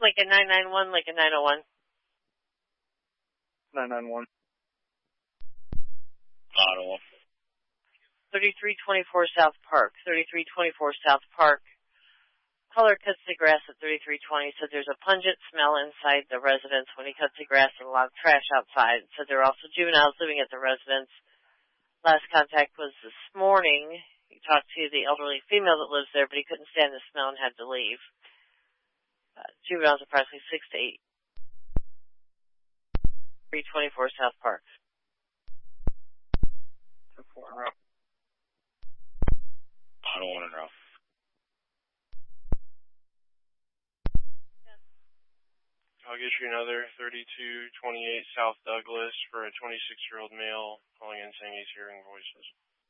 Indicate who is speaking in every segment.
Speaker 1: Lincoln 991, Lincoln 901.
Speaker 2: 991.
Speaker 3: Ottawa.
Speaker 1: 3324 South Park. 3324 South Park. Caller cuts the grass at 3320, said there's a pungent smell inside the residence when he cuts the grass and a lot of trash outside. Said there are also juveniles living at the residence. Last contact was this morning. He talked to the elderly female that lives there, but he couldn't stand the smell and had to leave. Juveniles approximately 6 to 8. 324 South Park.
Speaker 2: 2-4 in a row.
Speaker 3: Ottawa in a row.
Speaker 4: I'll get you another 3228 South Douglas for a 26-year-old male calling in saying he's hearing voices.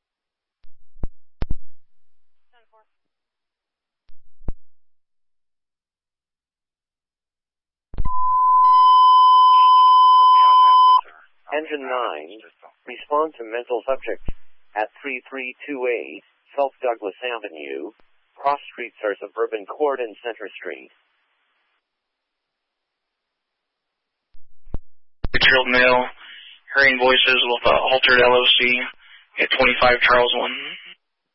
Speaker 1: 10-4.
Speaker 5: Engine 9, respond to mental subject at 3328 South Douglas Avenue. Cross streets are Suburban Court and Center Street.
Speaker 3: 6-year-old male, hearing voices with altered LOC at 25 Charles 1.